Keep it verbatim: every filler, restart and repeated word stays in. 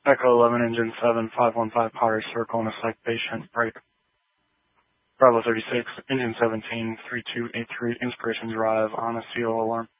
Echo eleven, Engine seven, five one five, Power Circle, and a psych patient, break. Bravo thirty-six, Engine seventeen, three two eight three, Inspiration Drive, on a C O alarm.